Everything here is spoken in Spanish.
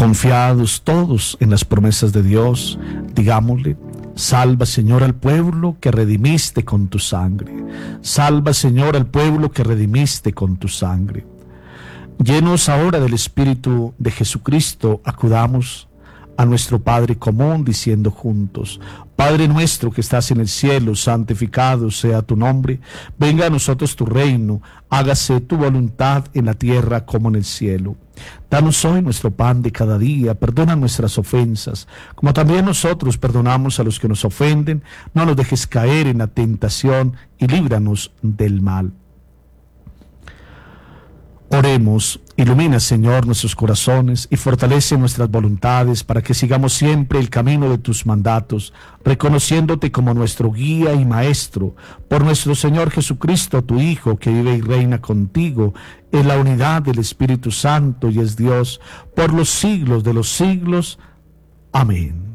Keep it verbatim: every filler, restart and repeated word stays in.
Confiados todos en las promesas de Dios, digámosle: salva, Señor, al pueblo que redimiste con tu sangre. Salva, Señor, al pueblo que redimiste con tu sangre. Llenos ahora del Espíritu de Jesucristo, acudamos a nuestro Padre común diciendo juntos: Padre nuestro que estás en el cielo, santificado sea tu nombre. Venga a nosotros tu reino, hágase tu voluntad en la tierra como en el cielo. Danos hoy nuestro pan de cada día, perdona nuestras ofensas, como también nosotros perdonamos a los que nos ofenden. No nos dejes caer en la tentación y líbranos del mal. Oremos. Ilumina, Señor, nuestros corazones y fortalece nuestras voluntades para que sigamos siempre el camino de tus mandatos, reconociéndote como nuestro guía y maestro, por nuestro Señor Jesucristo, tu Hijo, que vive y reina contigo en la unidad del Espíritu Santo y es Dios por los siglos de los siglos. Amén.